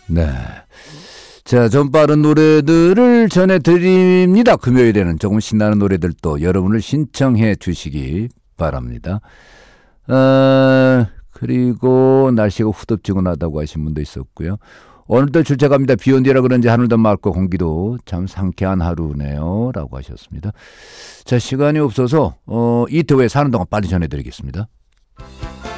네. 자, 좀 빠른 노래들을 전해드립니다. 금요일에는 조금 신나는 노래들도 여러분을 신청해 주시기 바랍니다. 그리고 날씨가 후덥지근하다고 하신 분도 있었고요. 오늘도 출첵합니다. 비 온 뒤라 그런지 하늘도 맑고 공기도 참 상쾌한 하루네요 라고 하셨습니다. 자, 시간이 없어서 이틀 후에 사는 동안 빨리 전해드리겠습니다.